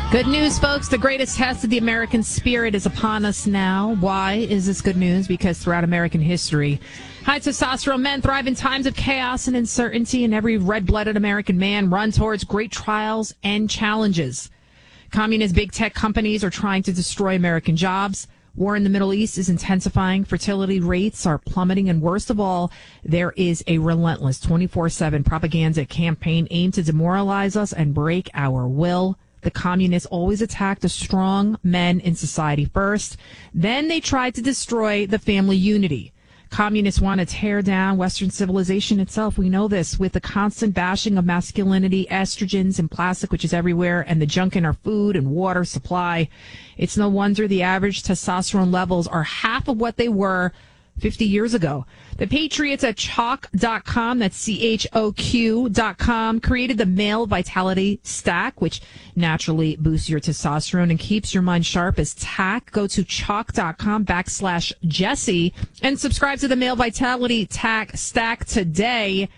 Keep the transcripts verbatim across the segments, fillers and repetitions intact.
Good news, folks. The greatest test of the American spirit is upon us now. Why is this good news? Because throughout American history, high testosterone men thrive in times of chaos and uncertainty, and every red-blooded American man run towards great trials and challenges. Communist big tech companies are trying to destroy American jobs. War in the Middle East is intensifying. Fertility rates are plummeting. And worst of all, there is a relentless twenty-four seven propaganda campaign aimed to demoralize us and break our will. The communists always attack the strong men in society first. Then they try to destroy the family unity. Communists want to tear down Western civilization itself. We know this with the constant bashing of masculinity, estrogens, and plastic, which is everywhere, and the junk in our food and water supply. It's no wonder the average testosterone levels are half of what they were fifty years ago. The Patriots at Choq dot com, that's C H O Q dot com, created the Male Vitality Stack, which naturally boosts your testosterone and keeps your mind sharp as tack. Go to Choq dot com backslash Jesse and subscribe to the Male Vitality Tack Stack today.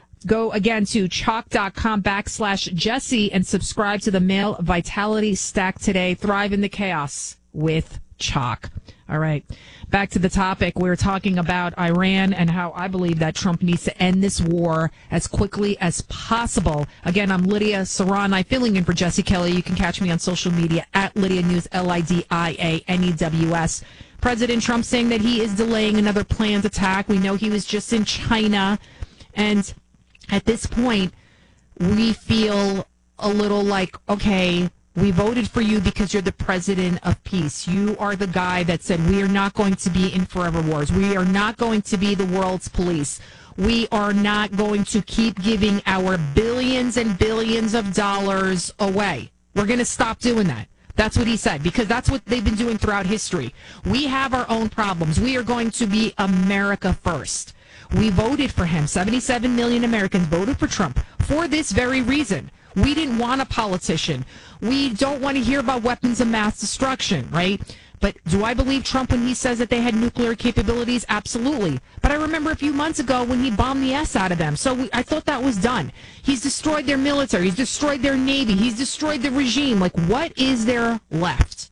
Go again to Choq dot com backslash Jesse and subscribe to the Male Vitality Stack today. Thrive in the chaos with Choq. All right. Back to the topic. We're talking about Iran and how I believe that Trump needs to end this war as quickly as possible. Again, I'm Lydia Serrani, filling in for Jesse Kelly. You can catch me on social media at Lydia News, L I D I A N E W S. President Trump saying that he is delaying another planned attack. We know he was just in China. And at this point, we feel a little like, okay, we voted for you because you're the president of peace. You are the guy that said we are not going to be in forever wars. We are not going to be the world's police. We are not going to keep giving our billions and billions of dollars away. We're going to stop doing that. That's what he said, because that's what they've been doing throughout history. We have our own problems. We are going to be America first. We voted for him. seventy-seven million Americans voted for Trump for this very reason. We didn't want a politician. We don't want to hear about weapons of mass destruction, right? But do I believe Trump when he says that they had nuclear capabilities? Absolutely. But I remember a few months ago when he bombed the S out of them. So we, I thought that was done. He's destroyed their military. He's destroyed their Navy. He's destroyed the regime. Like, what is there left?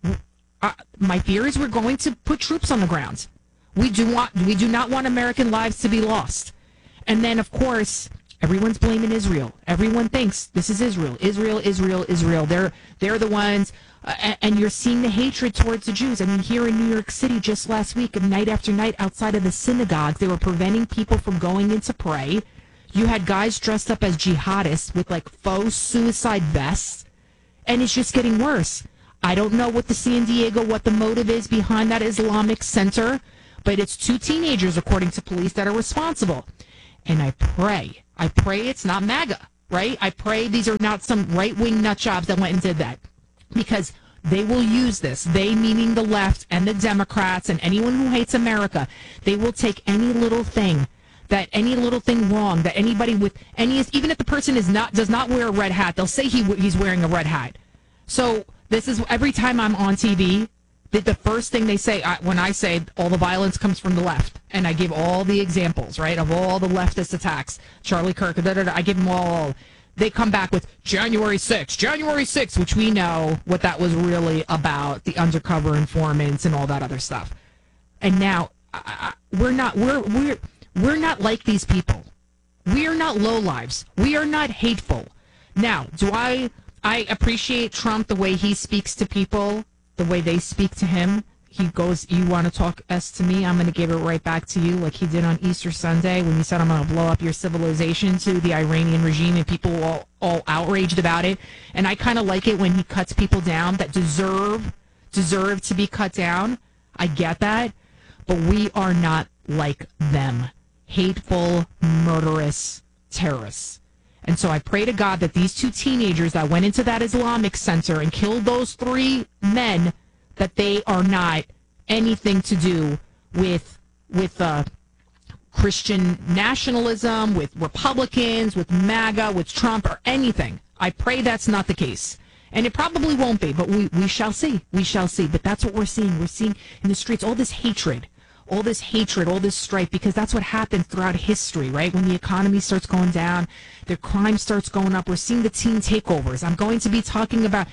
Uh, my fear is we're going to put troops on the ground. We do want, we do not want American lives to be lost. And then, of course, everyone's blaming Israel. Everyone thinks this is Israel. Israel, Israel, Israel. They're they're the ones, uh, and you're seeing the hatred towards the Jews. I mean, here in New York City just last week, night after night outside of the synagogues, they were preventing people from going in to pray. You had guys dressed up as jihadists with like faux suicide vests, and it's just getting worse. I don't know what the San Diego, what the motive is behind that Islamic center, but it's two teenagers, according to police, that are responsible. And I pray, I pray it's not MAGA, right? I pray these are not some right-wing nut jobs that went and did that, because they will use this. They, meaning the left and the Democrats and anyone who hates America, they will take any little thing, that any little thing wrong, that anybody with any, even if the person is not does not wear a red hat, they'll say he he's wearing a red hat. So this is every time I'm on T V. The, the first thing they say I, when I say all the violence comes from the left, and I give all the examples, right, of all the leftist attacks, Charlie Kirk, da, da, da, I give them all. They come back with January sixth, January sixth, which we know what that was really about, the undercover informants and all that other stuff. And now I, I, we're not we're we're we're not like these people. We are not lowlives. We are not hateful. Now, do I I appreciate Trump the way he speaks to people? The way they speak to him, he goes, you want to talk S to me, I'm going to give it right back to you, like he did on Easter Sunday when he said, I'm going to blow up your civilization to the Iranian regime, and people were all, all outraged about it. And I kind of like it when he cuts people down that deserve, deserve to be cut down. I get that. But we are not like them. Hateful, murderous terrorists. And so I pray to God that these two teenagers that went into that Islamic center and killed those three men, that they are not anything to do with with uh, Christian nationalism, with Republicans, with MAGA, with Trump, or anything. I pray that's not the case. And it probably won't be, but we, we shall see. We shall see. But that's what we're seeing. We're seeing in the streets all this hatred. all this hatred, all this strife, because that's what happens throughout history, right? When the economy starts going down, the crime starts going up. We're seeing the teen takeovers. I'm going to be talking about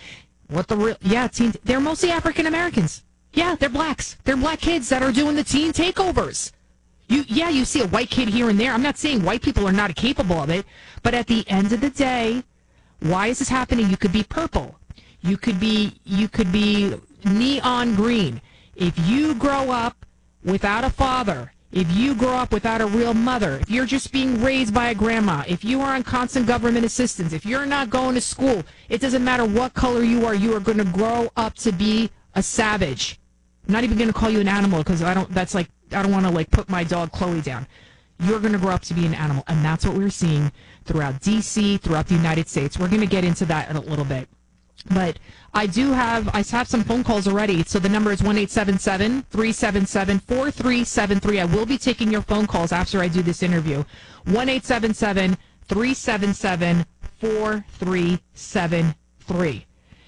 What the real? Yeah, teen. They're mostly African Americans. Yeah, they're blacks. They're black kids that are doing the teen takeovers. You, yeah, you see a white kid here and there. I'm not saying white people are not capable of it, but at the end of the day, why is this happening? You could be purple. You could be, you could be neon green. If you grow up without a father, if you grow up without a real mother, if you're just being raised by a grandma, if you are on constant government assistance, if you're not going to school, it doesn't matter what color you are, you are going to grow up to be a savage. I'm not even going to call you an animal because I don't, that's like, I don't want to like put my dog Chloe down. You're going to grow up to be an animal. And that's what we're seeing throughout D C, throughout the United States. We're going to get into that in a little bit. But I do have, I have some phone calls already. So the number is one eight seven seven, three seven seven, four three seven three. I will be taking your phone calls after I do this interview. one eight seven seven, three seven seven, four three seven three.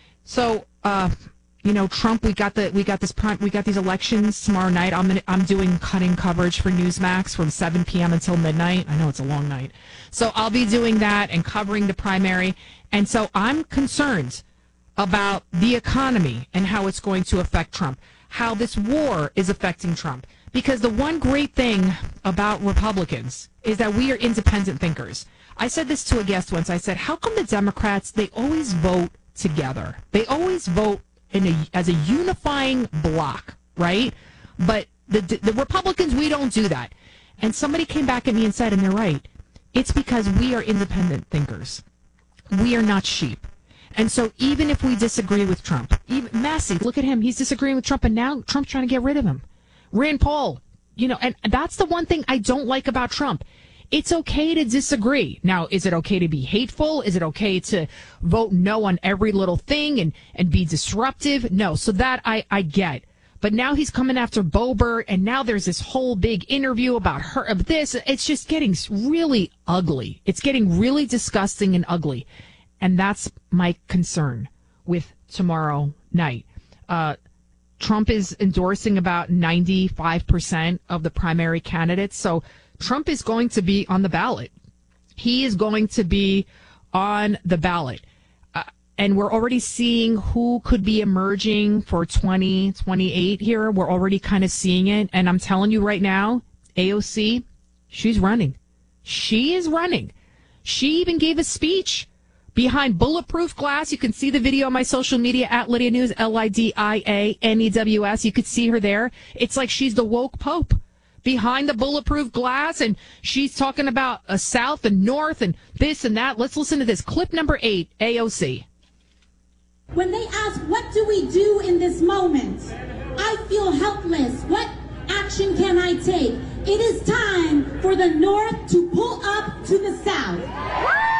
So, uh, you know, Trump, we got the we got this we got these elections tomorrow night. I'm gonna, I'm doing cutting coverage for Newsmax from seven p.m. until midnight. I know it's a long night. So I'll be doing that and covering the primary. And so I'm concerned about the economy and how it's going to affect Trump, how this war is affecting Trump. Because the one great thing about Republicans is that we are independent thinkers. I said this to a guest once. I said, how come the Democrats, they always vote together? They always vote in a, as a unifying block, right? But the, the Republicans, we don't do that. And somebody came back at me and said, and they're right, it's because we are independent thinkers. We are not sheep. And so even if we disagree with Trump, even Massey, look at him, he's disagreeing with Trump, and now Trump's trying to get rid of him. Rand Paul, you know, and that's the one thing I don't like about Trump. It's okay to disagree. Now, is it okay to be hateful? Is it okay to vote no on every little thing and, and be disruptive? No, so that I, I get. But now he's coming after Boebert, and now there's this whole big interview about her, of this. It's just getting really ugly. It's getting really disgusting and ugly. And that's my concern with tomorrow night. Uh, Trump is endorsing about ninety-five percent of the primary candidates. So Trump is going to be on the ballot. He is going to be on the ballot. Uh, and we're already seeing who could be emerging for twenty twenty-eight here. We're already kind of seeing it. And I'm telling you right now, A O C, she's running. She is running. She even gave a speech behind bulletproof glass. You can see the video on my social media at Lydia News, L I D I A N E W S. You could see her there. It's like she's the woke pope behind the bulletproof glass, and she's talking about a South and North and this and that. Let's listen to this. Clip number eight, A O C. When they ask, what do we do in this moment? I feel helpless. What action can I take? It is time for the North to pull up to the South.